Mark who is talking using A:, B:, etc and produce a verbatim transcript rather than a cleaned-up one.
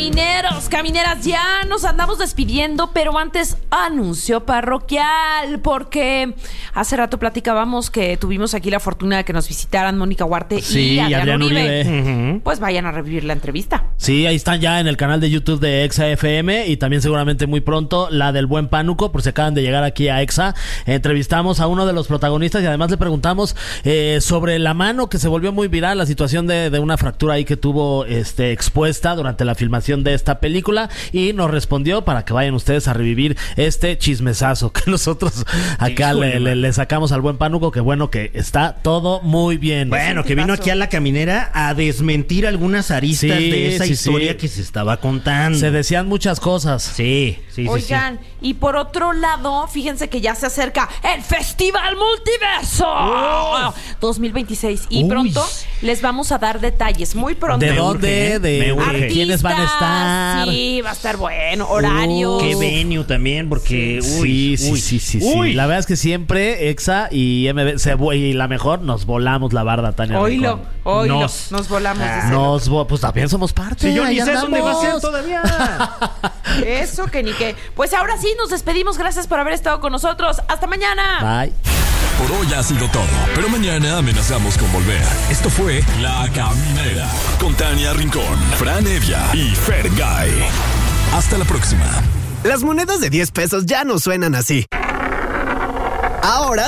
A: Camineros, camineras, ya nos andamos despidiendo, pero antes anuncio parroquial, porque hace rato platicábamos que tuvimos aquí la fortuna de que nos visitaran Mónica Huarte
B: sí,
A: y Adrián,
B: Adrián
A: Uribe.
B: Uribe.
A: Uh-huh. Pues vayan a revivir la entrevista.
B: Sí, ahí están ya en el canal de YouTube de Exa F M y también seguramente muy pronto la del Buen Pánuco, por si acaban de llegar aquí a Exa. Entrevistamos a uno de los protagonistas y además le preguntamos eh, sobre la mano que se volvió muy viral, la situación de, de una fractura ahí que tuvo este, expuesta durante la filmación de esta película, y nos respondió para que vayan ustedes a revivir este chismesazo que nosotros acá
C: sí,
B: le, le, le sacamos al Buen Pánuco, que bueno que está todo muy bien.
C: Bueno, que vino aquí a La Caminera a desmentir algunas aristas
B: sí,
C: de esa
B: sí,
C: historia
B: sí.
C: que se estaba contando.
B: Se decían muchas cosas.
C: Sí, sí,
A: Oigan,
C: sí, sí.
A: y por otro lado, fíjense que ya se acerca el Festival Multiverso oh. dos mil veintiséis y
C: Uy.
A: pronto les vamos a dar detalles, muy pronto.
B: ¿De
C: Me
B: dónde?
C: urge,
B: ¿De
C: me urge.
A: Artistas,
B: quiénes van a estar?
A: Sí, va a estar bueno, horarios.
C: Qué venue también, porque
B: Sí,
C: uy,
B: sí,
C: uy,
B: sí, sí, sí,
C: uy.
B: sí. La verdad es que siempre Exa y M B se, y la mejor nos volamos la barda, Tania.
A: Oílo,
B: Rincón.
A: oílo,
C: Nos-
A: nos, volamos.
C: Ah,
A: dice.
B: Nos, vo- pues también somos parte.
C: Sí, yo
B: ahí
C: ni sé dónde va a ser
B: andamos.
C: todavía.
A: Eso que ni qué. Pues ahora sí, nos despedimos. Gracias por haber estado con nosotros. Hasta mañana.
B: Bye.
D: Por hoy ha sido todo, pero mañana amenazamos con volver. Esto fue La Caminera con Tania Rincón, Fran Evia y Fergay. Hasta la próxima.
E: Las monedas de diez pesos ya no suenan así. Ahora